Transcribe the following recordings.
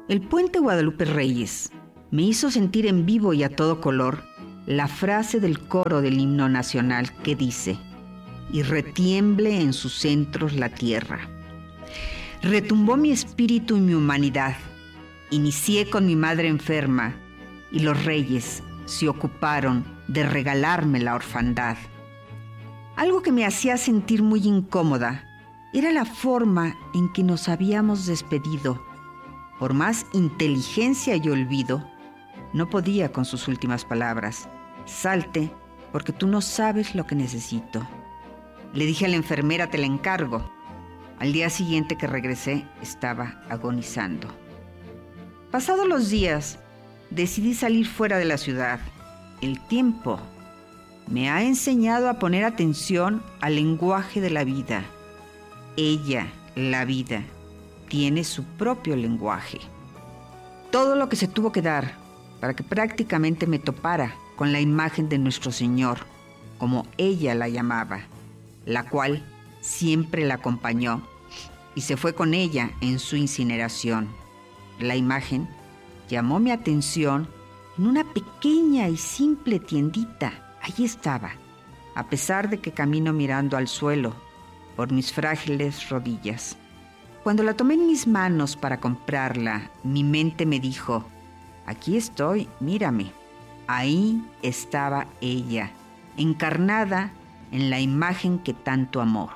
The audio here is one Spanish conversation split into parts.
El puente Guadalupe Reyes me hizo sentir en vivo y a todo color la frase del coro del himno nacional que dice: y retiemble en sus centros la tierra. Retumbó mi espíritu y mi humanidad. Inicié con mi madre enferma y los reyes se ocuparon de regalarme la orfandad. Algo que me hacía sentir muy incómoda era la forma en que nos habíamos despedido. Por más inteligencia y olvido, no podía con sus últimas palabras: salte, porque tú no sabes lo que necesito. Le dije a la enfermera: te la encargo. Al día siguiente que regresé, estaba agonizando. Pasados los días, decidí salir fuera de la ciudad. El tiempo me ha enseñado a poner atención al lenguaje de la vida. Ella, la vida, tiene su propio lenguaje. Todo lo que se tuvo que dar para que prácticamente me topara con la imagen de nuestro Señor, como ella la llamaba, la cual siempre la acompañó y se fue con ella en su incineración. La imagen llamó mi atención en una pequeña y simple tiendita. Allí estaba, a pesar de que camino mirando al suelo por mis frágiles rodillas. Cuando la tomé en mis manos para comprarla, mi mente me dijo: aquí estoy, mírame. Ahí estaba ella, encarnada en la imagen que tanto amó.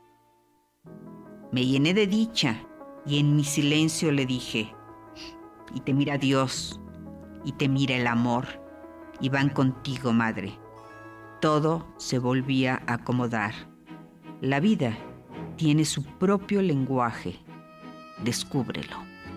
Me llené de dicha y en mi silencio le dije: y te mira Dios, y te mira el amor, y van contigo, madre. Todo se volvía a acomodar. La vida tiene su propio lenguaje. Descúbrelo.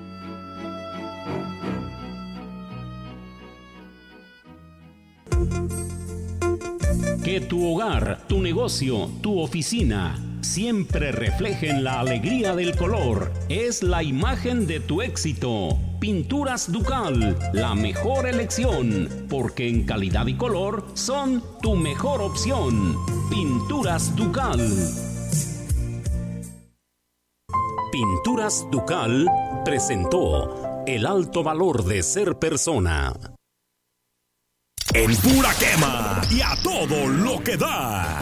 Que tu hogar, tu negocio, tu oficina siempre reflejen la alegría del color. Es la imagen de tu éxito. Pinturas Ducal, la mejor elección, porque en calidad y color son tu mejor opción. Pinturas Ducal. Pinturas Ducal presentó el alto valor de ser persona. En pura quema y a todo lo que da.